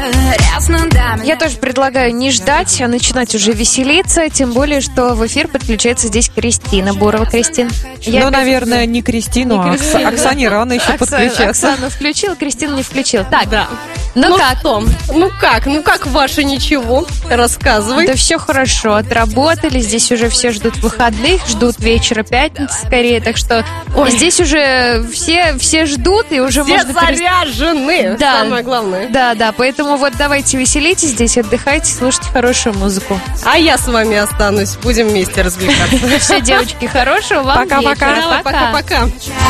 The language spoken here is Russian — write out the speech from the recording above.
Я тоже предлагаю не ждать, а начинать уже веселиться, тем более, что в эфир подключается здесь Кристина Бурова. Кристин. Наверное, не Кристину, а Оксане рано еще подключаться. Оксану включил, Кристину не включил. Так, Да. ну как? Что? Ну как ваше ничего? Рассказывай. Да все хорошо, отработали, здесь уже все ждут выходных, ждут вечера пятницы скорее, так что здесь уже все ждут и уже Все можно... заряжены, Да. самое главное. Да, поэтому вот давайте веселитесь здесь, отдыхайте, слушайте хорошую музыку. А я с вами останусь, будем вместе развлекаться. Все, девочки, хорошего вам Пока-пока. вечера. Пока-пока.